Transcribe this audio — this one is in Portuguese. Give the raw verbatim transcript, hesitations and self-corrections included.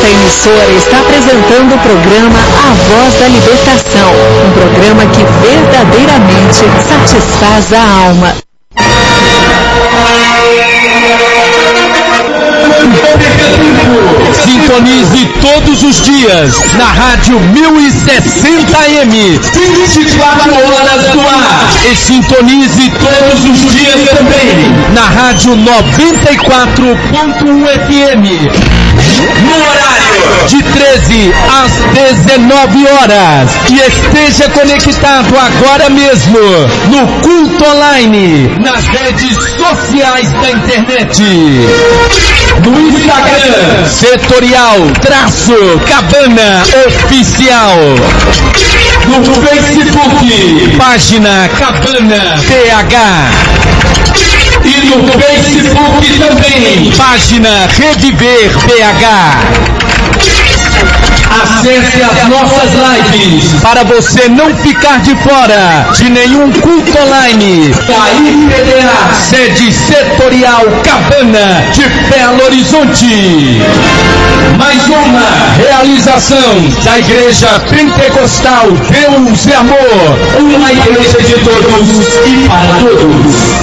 Esta emissora está apresentando o programa A Voz da Libertação, um programa que verdadeiramente satisfaz a alma. Sintonize todos os dias na Rádio mil e sessenta M, vinte e quatro horas no ar. E sintonize todos os dias também na Rádio noventa e quatro ponto um F M, no horário de treze às dezenove horas. E esteja conectado agora mesmo no Culto Online, nas redes sociais da internet. No Instagram, Setorial Traço Cabana Oficial. No Facebook, página Cabana P H. E no Facebook também, página Reviver P H. Acesse as nossas lives para você não ficar de fora de nenhum culto online. Da I P D A, sede Setorial Cabana de Belo Horizonte. Mais uma realização da Igreja Pentecostal Deus e Amor, uma igreja de todos e para todos.